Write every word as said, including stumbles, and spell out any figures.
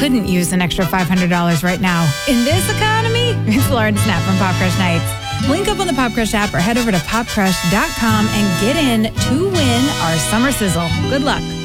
couldn't use an extra five hundred dollars right now? In this economy? It's Lauren Snap from Pop Crush Nights. Link up on the Pop Crush app or head over to pop crush dot com and get in to win our summer sizzle. Good luck.